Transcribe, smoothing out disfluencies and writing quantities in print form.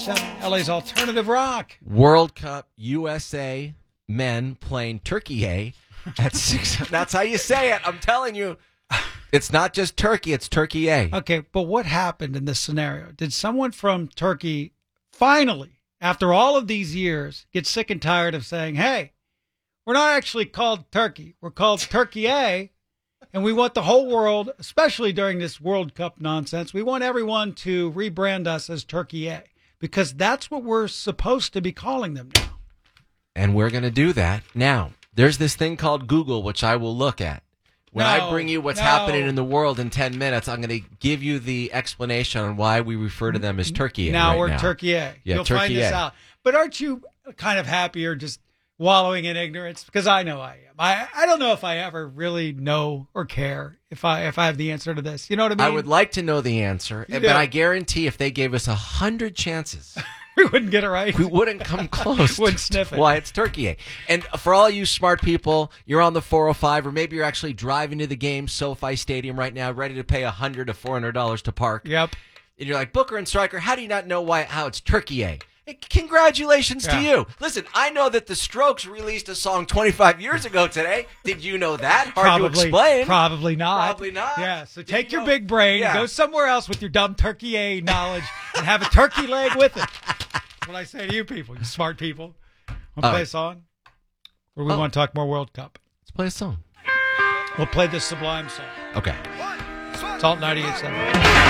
LA's alternative rock. World Cup USA men playing Turkey A at 6. That's how you say it. I'm telling you. It's not just Turkey, it's Turkey A. Okay, but what happened in this scenario? Did someone from Turkey finally, after all of these years, get sick and tired of saying, hey, we're not actually called Turkey. We're called Turkey A, and we want the whole world, especially during this World Cup nonsense, we want everyone to rebrand us as Turkey A, because that's what we're supposed to be calling them now. And we're going to do that. Now, there's this thing called Google, which I will look at. When I bring you what's happening in the world in 10 minutes, I'm going to give you the explanation on why we refer to them as Turkey A. Now we're Turkey A. Yeah, You'll Turkey find this A. out. But aren't you kind of happier just wallowing in ignorance? Because I know I am. I don't know if I ever really know or care if I have the answer to this. You know what I mean? I would like to know the answer, but I guarantee if they gave us 100 chances, we wouldn't get it right. we wouldn't come close. Wouldn't sniff it. Why it's Turkey A. And for all you smart people, you're on the 405, or maybe you're actually driving to the game, SoFi Stadium right now, ready to pay $100 to $400 to park. Yep. And you're like, Booker and Stryker, how do you not know how it's Turkey A? Hey, congratulations to you. Listen, I know that the Strokes released a song 25 years ago today. Did you know that? Hard to explain. Probably not. Probably not. Yeah, so take your big brain, go somewhere else with your dumb Turkey A knowledge, and have a turkey leg with it. That's what I say to you people, you smart people. Want to play a song? Or we want to talk more World Cup? Let's play a song. We'll play this Sublime song. Okay. Salt 98.7.